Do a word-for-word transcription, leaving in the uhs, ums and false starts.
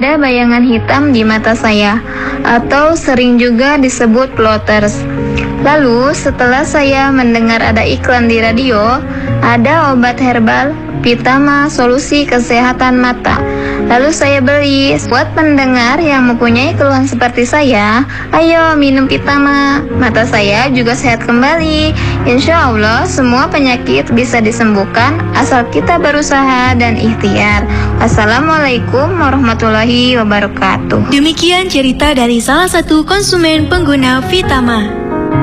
ada bayangan hitam di mata saya, atau sering juga disebut floaters. Lalu setelah saya mendengar ada iklan di radio, ada obat herbal Pitama solusi kesehatan mata. Lalu saya beli. Buat pendengar yang mempunyai keluhan seperti saya, ayo minum Pitama, mata saya juga sehat kembali. Insya Allah semua penyakit bisa disembuhkan asal kita berusaha dan ikhtiar. Assalamualaikum warahmatullahi wabarakatuh. Demikian cerita dari salah satu konsumen pengguna Pitama.